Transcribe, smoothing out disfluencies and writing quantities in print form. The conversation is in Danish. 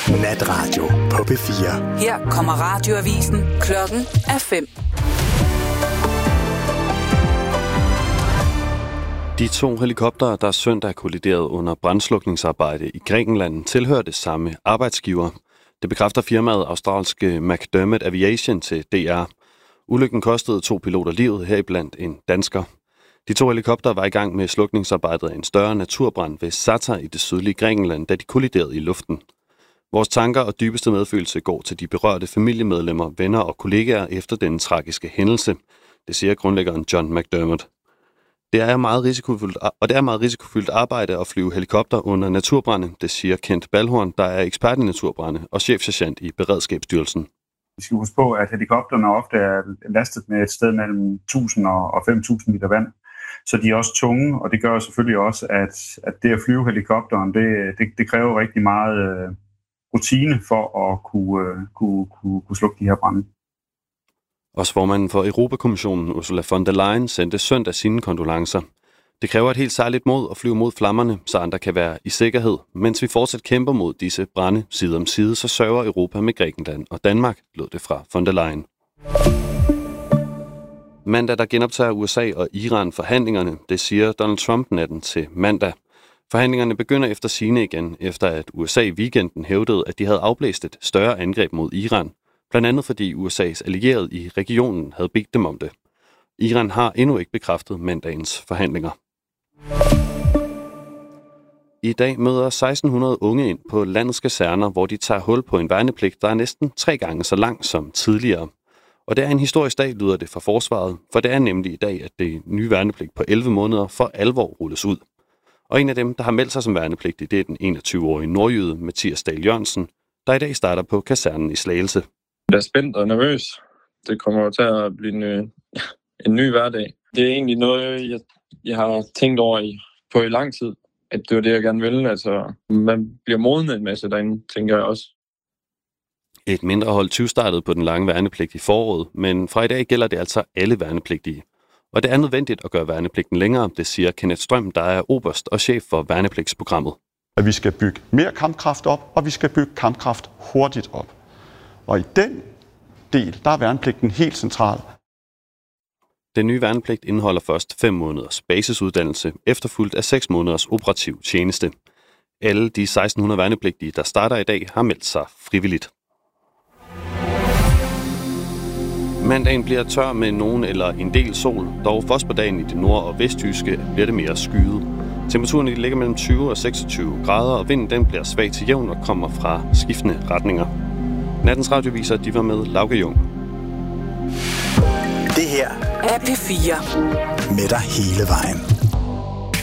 Natradio på P4. Her kommer radioavisen. Klokken er 5. De 2 helikoptere, der søndag kolliderede under brandslukningsarbejde i Grækenland, tilhørte samme arbejdsgiver. Det bekræfter firmaet australske McDermott Aviation til DR. Ulykken kostede 2 piloter livet, heriblandt en dansker. De 2 helikoptere var i gang med slukningsarbejdet af en større naturbrand ved Satar i det sydlige Grækenland, da de kolliderede i luften. Vores tanker og dybeste medfølelse går til de berørte familiemedlemmer, venner og kollegaer efter den tragiske hændelse, det siger grundlæggeren John McDermott. Det er meget risikofyldt arbejde at flyve helikopter under naturbrande, det siger Kent Balhorn, der er ekspert i naturbrande og chefsergent i Beredskabsstyrelsen. Vi skal huske på, at helikopterne ofte er lastet med et sted mellem 1000 og 5000 liter vand, så de er også tunge, og det gør selvfølgelig også, at det at flyve helikopteren, det kræver rigtig meget rutine for at kunne slukke de her brande. Også formanden for Europakommissionen, Ursula von der Leyen, sendte søndag sine kondolencer. Det kræver et helt særligt mod at flyve mod flammerne, så andre kan være i sikkerhed. Mens vi fortsat kæmper mod disse brande side om side, så sørger Europa med Grækenland og Danmark, lød det fra von der Leyen. Mandag der genoptager USA og Iran forhandlingerne, det siger Donald Trump natten til mandag. Forhandlingerne begynder efter sigende igen, efter at USA i weekenden hævdede, at de havde afblæst et større angreb mod Iran. Blandt andet fordi USA's allierede i regionen havde bedt dem om det. Iran har endnu ikke bekræftet mandagens forhandlinger. I dag møder 1600 unge ind på landets kaserner, hvor de tager hul på en værnepligt, der er næsten 3 gange så lang som tidligere. Og det er en historisk dag, lyder det fra forsvaret, for det er nemlig i dag, at det nye værnepligt på 11 måneder for alvor rulles ud. Og en af dem, der har meldt sig som værnepligtig, det er den 21-årige nordjyde Mathias Dahl Jørgensen, der i dag starter på kasernen i Slagelse. Jeg er spændt og nervøs. Det kommer til at blive en ny hverdag. Det er egentlig noget, jeg har tænkt over på i lang tid, at det var det, jeg gerne ville. Altså, man bliver modnet en masse derinde, tænker jeg også. Et mindre hold 20 startede på den lange værnepligt i foråret, men fra i dag gælder det altså alle værnepligtige. Og det er nødvendigt at gøre værnepligten længere, det siger Kenneth Strøm, der er oberst og chef for værnepligtsprogrammet. At vi skal bygge mere kampkraft op, og vi skal bygge kampkraft hurtigt op. Og i den del, der er værnepligten helt central. Den nye værnepligt indeholder først 5 måneders basisuddannelse, efterfulgt af 6 måneders operativ tjeneste. Alle de 1600 værnepligtige, der starter i dag, har meldt sig frivilligt. Mandagen bliver tør med nogen eller en del sol, dog først på dagen i det nord- og vestjyske bliver det mere skyet. Temperaturen ligger mellem 20 og 26 grader, og vinden den bliver svag til jævn og kommer fra skiftende retninger. Nattens radioviser, de var med Lauke Jung. Det her er P4. Med dig hele vejen.